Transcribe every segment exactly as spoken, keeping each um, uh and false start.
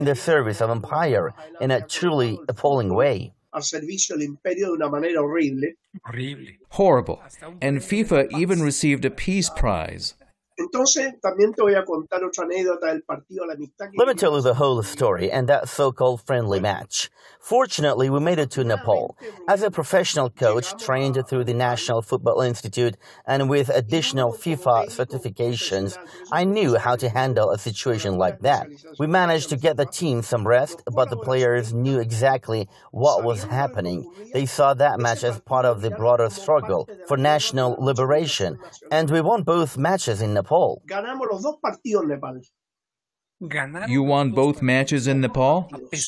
in the service of empire in a truly appalling way. Horrible. And FIFA even received a peace prize. Let me tell you the whole story and that so-called friendly match. Fortunately, we made it to Nepal. As a professional coach trained through the National Football Institute and with additional FIFA certifications, I knew how to handle a situation like that. We managed to get the team some rest, but the players knew exactly what was happening. They saw that match as part of the broader struggle for national liberation, and we won both matches in Nepal. You won both matches in Nepal?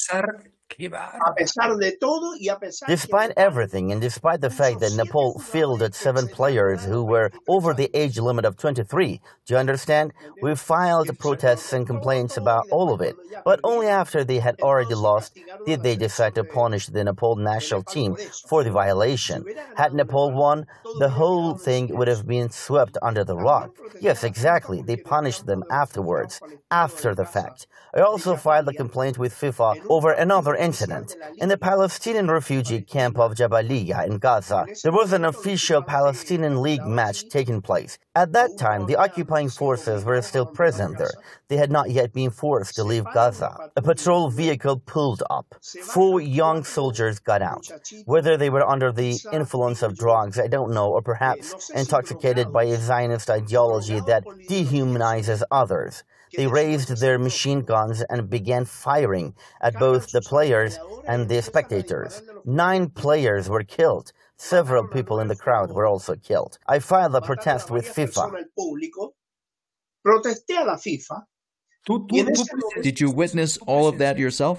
Despite everything, and despite the fact that Nepal fielded seven players who were over the age limit of twenty-three, do you understand? We filed protests and complaints about all of it. But only after they had already lost did they decide to punish the Nepal national team for the violation. Had Nepal won, the whole thing would have been swept under the rug. Yes, exactly. They punished them afterwards, after the fact. I also filed a complaint with FIFA over another incident. In the Palestinian refugee camp of Jabalia in Gaza, there was an official Palestinian League match taking place. At that time, the occupying forces were still present there. They had not yet been forced to leave Gaza. A patrol vehicle pulled up. Four young soldiers got out. Whether they were under the influence of drugs, I don't know, or perhaps intoxicated by a Zionist ideology that dehumanizes others. They raised their machine guns and began firing at both the players and the spectators. Nine players were killed. Several people in the crowd were also killed. I filed a protest with FIFA. Did you witness all of that yourself?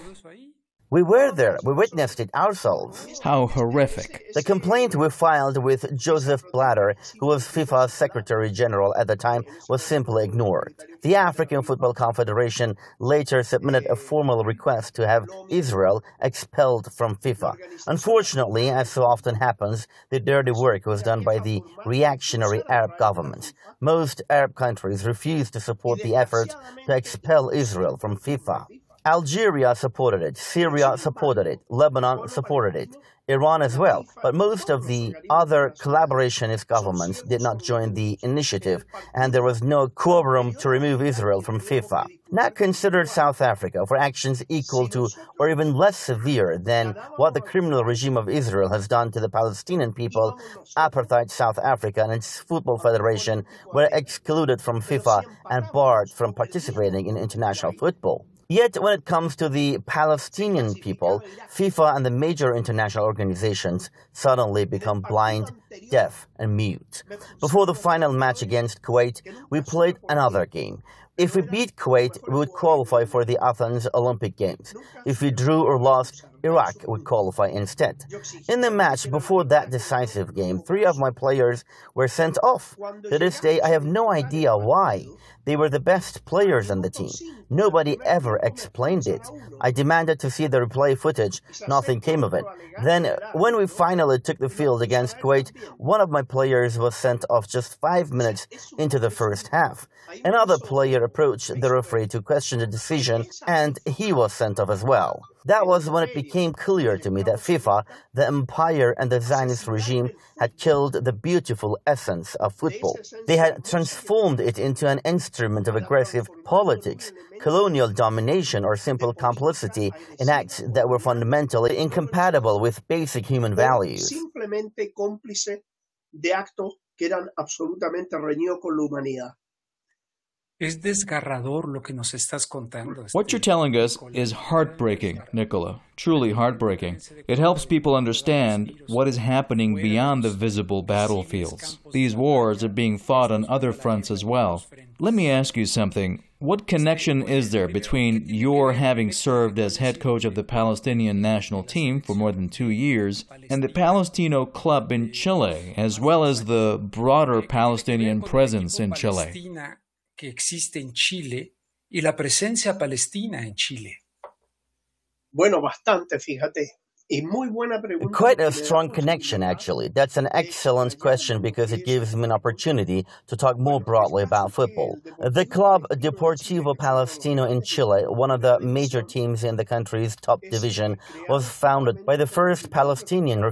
We were there. We witnessed it ourselves. How horrific. The complaint we filed with Joseph Blatter, who was FIFA's Secretary General at the time, was simply ignored. The African Football Confederation later submitted a formal request to have Israel expelled from FIFA. Unfortunately, as so often happens, the dirty work was done by the reactionary Arab governments. Most Arab countries refused to support the effort to expel Israel from FIFA. Algeria supported it, Syria supported it, Lebanon supported it, Iran as well, but most of the other collaborationist governments did not join the initiative, and there was no quorum to remove Israel from FIFA. Now consider South Africa for actions equal to or even less severe than what the criminal regime of Israel has done to the Palestinian people. Apartheid South Africa and its football federation were excluded from FIFA and barred from participating in international football. Yet, when it comes to the Palestinian people, FIFA and the major international organizations suddenly become blind, deaf, and mute. Before the final match against Kuwait, we played another game. If we beat Kuwait, we would qualify for the Athens Olympic Games. If we drew or lost, Iraq would qualify instead. In the match before that decisive game, three of my players were sent off. To this day, I have no idea why. They were the best players on the team. Nobody ever explained it. I demanded to see the replay footage. Nothing came of it. Then, when we finally took the field against Kuwait, one of my players was sent off just five minutes into the first half. Another player approached the referee to question the decision, and he was sent off as well. That was when it became clear to me that FIFA, the empire and the Zionist regime had killed the beautiful essence of football. They had transformed it into an instrument of aggressive politics, colonial domination, or simple complicity in acts that were fundamentally incompatible with basic human values. What you're telling us is heartbreaking, Nicola, truly heartbreaking. It helps people understand what is happening beyond the visible battlefields. These wars are being fought on other fronts as well. Let me ask you something. What connection is there between your having served as head coach of the Palestinian national team for more than two years and the Palestino club in Chile, as well as the broader Palestinian presence in Chile? Que existe en Chile y la presencia palestina en Chile. Bueno, bastante, fíjate. Quite a strong connection, actually. That's an excellent question because it gives me an opportunity to talk more broadly about football. The club Deportivo Palestino in Chile, one of the major teams in the country's top division, was founded by the first Palestinian